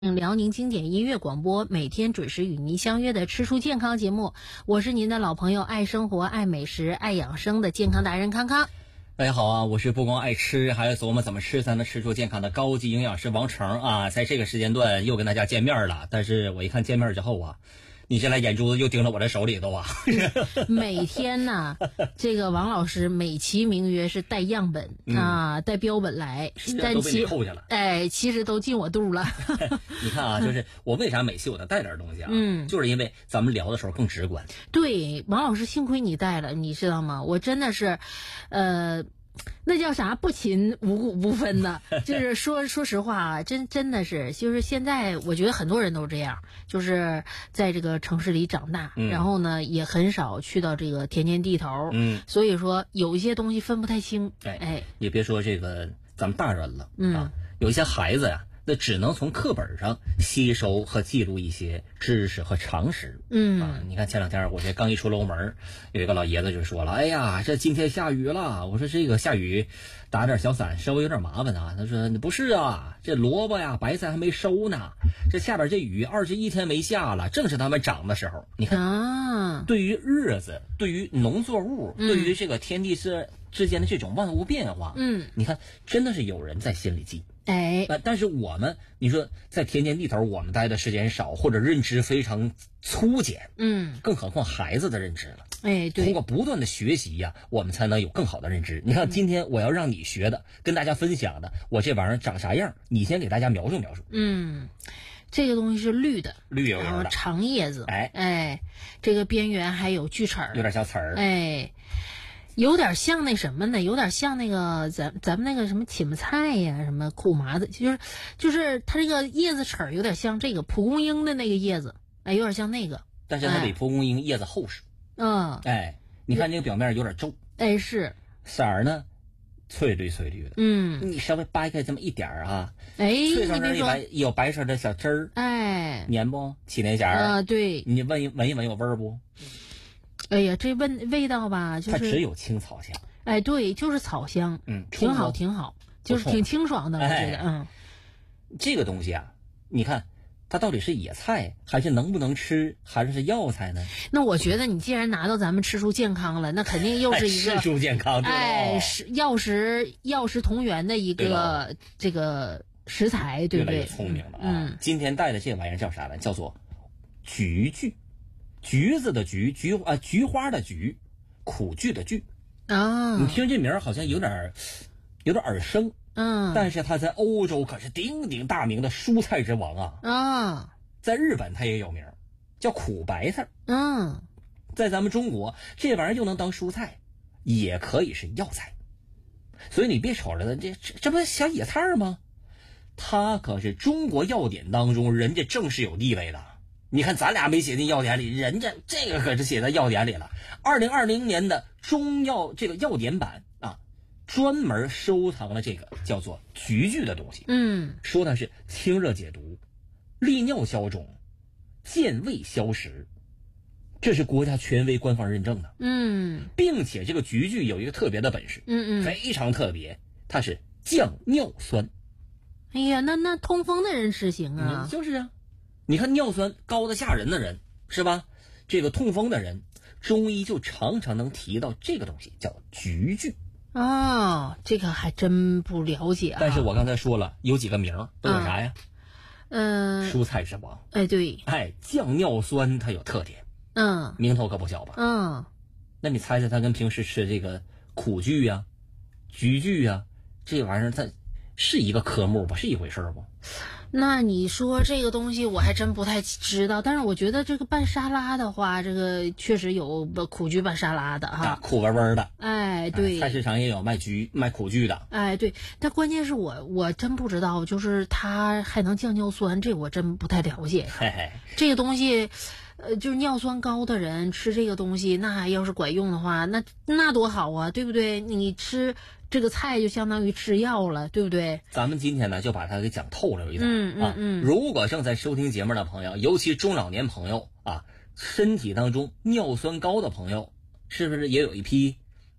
辽宁经典音乐广播每天准时与您相约的吃出健康节目，我是您的老朋友，爱生活、爱美食、爱养生的健康达人康康。 大家好啊，我是不光爱吃，还要琢磨怎么吃才能吃出健康的高级营养师王成啊，在这个时间段又跟大家见面了。但是我一看见面之后啊，你现在眼珠子又盯着我这手里头啊。 每天呢，这个王老师美其名曰是带样本啊，带标本来，但都被你扣下了。 其实都进我肚了。 你看啊，就是我为啥每期我都带点东西啊？就是因为咱们聊的时候更直观。 对，王老师，幸亏你带了，你知道吗？我真的是，那叫啥不勤五谷不分的，就是说实话啊，真的是，就是现在我觉得很多人都这样，就是在这个城市里长大，然后呢也很少去到这个田间地头，所以说有一些东西分不太清。 也别说这个咱们大人了，有一些孩子呀，那只能从课本上吸收和记录一些知识和常识。你看前两天我这刚一出楼门，有一个老爷子就说了：“哎呀，这今天下雨了。”我说：“这个下雨打点小伞稍微有点麻烦啊。”他说：“不是啊，这萝卜呀白菜还没收呢，这下边这雨21天没下了，正是他们长的时候。”你看，对于日子，对于农作物，对于这个天地之间的这种万物变化，你看真的是有人在心里记。但是我们，你说在田间地头，我们待的时间少，或者认知非常粗简，更何况孩子的认知了。 对， 通过不断的学习呀，我们才能有更好的认知。你看，今天我要让你学的，跟大家分享的，我这玩意儿长啥样，你先给大家描述描述。 这个东西是绿的， 绿油油的， 然后长叶子，这个边缘还有锯齿儿， 有点像刺儿， 有点像那什么呢？有点像那个咱们那个什么芹菜呀，什么苦麻子，就是它这个叶子齿儿有点像这个蒲公英的那个叶子，有点像那个。 但是它比蒲公英叶子厚实。你看这个表面有点皱。 是。 色儿呢，翠绿的。你稍微掰开这么一点儿啊，脆上这有白色的小汁儿。黏不？起那弦儿。 对。 你闻一闻有味儿不？ 哎呀，这味道吧，就是它只有青草香。 对，就是草香。挺好，就是挺清爽的，我觉得。 这个东西啊，你看它到底是野菜，还是能不能吃，还是药材呢？ 那我觉得你既然拿到咱们吃出健康了，那肯定又是一个吃出健康， 是药食同源的一个这个食材，对不对？ 越来越聪明了啊！今天带的这玩意儿叫啥呢？叫做菊苣。橘子的橘，菊花的菊，苦苣的苣。你听这名儿好像有点耳生。但是它在欧洲可是鼎鼎大名的蔬菜之王啊。在日本它也有名，叫苦白菜。在咱们中国这玩意儿又能当蔬菜，也可以是药材。所以你别瞅着这不小野菜吗？它可是中国药典当中人家正是有地位的。你看咱俩没写进药典里，人家这个可是写在药典里了。2020年的中药这个药典版啊，专门收藏了这个叫做菊苣的东西。说它是清热解毒、利尿消肿、健胃消食，这是国家权威官方认证的。并且这个菊苣有一个特别的本事，非常特别，它是降尿酸。 哎呀，那痛风的人吃行啊？ 就是啊。你看尿酸高的吓人的人是吧？这个痛风的人，中医就常常能提到这个东西，叫菊苣。 这个还真不了解啊。 但是我刚才说了，有几个名儿都有啥呀？蔬菜之王。 对。 降尿酸它有特点。名头可不小吧？那你猜猜它跟平时吃这个苦苣呀、菊苣呀这玩意儿，它是一个科目吧？是一回事不？ 那你说这个东西我还真不太知道，但是我觉得这个拌沙拉的话，这个确实有苦苣拌沙拉的哈， 苦味味的。 对， 菜市场也有卖苦苣的。 对，但关键是我真不知道，就是它还能降尿酸，这我真不太了解。这个东西，就是尿酸高的人吃这个东西，那还要是管用的话，那多好啊，对不对？你吃这个菜就相当于吃药了，对不对？ 咱们今天呢就把它给讲透了一点。如果正在收听节目的朋友，尤其中老年朋友啊，身体当中尿酸高的朋友，是不是也有一批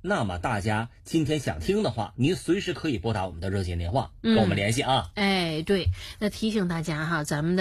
那么大家今天想听的话，您随时可以拨打我们的热线电话跟我们联系啊。 哎，对，那提醒大家哈，咱们的